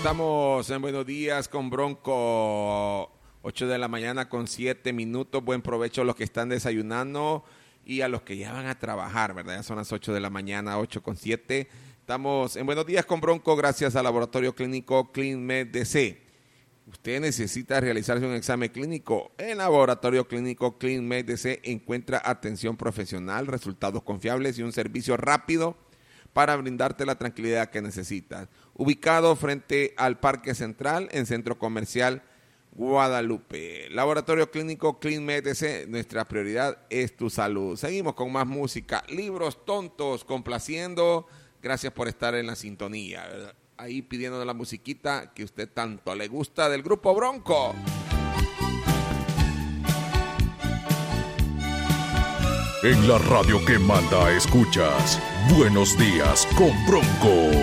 Estamos en Buenos Días con Bronco, 8 de la mañana con 7 minutos. Buen provecho a los que están desayunando y a los que ya van a trabajar, ¿verdad? Ya son las 8 de la mañana, 8 con 7. Estamos en Buenos Días con Bronco gracias al Laboratorio Clínico ClinMed DC. Usted necesita realizarse un examen clínico. En Laboratorio Clínico ClinMed DC encuentra atención profesional, resultados confiables y un servicio rápido para brindarte la tranquilidad que necesitas. Ubicado frente al Parque Central, en Centro Comercial Guadalupe. Laboratorio Clínico ClinMed DC, nuestra prioridad es tu salud. Seguimos con más música. Libros tontos, complaciendo. Gracias por estar en la sintonía, ¿verdad? Ahí pidiendo la musiquita que usted tanto le gusta del Grupo Bronco. En la radio que manda escuchas Buenos Días con Bronco.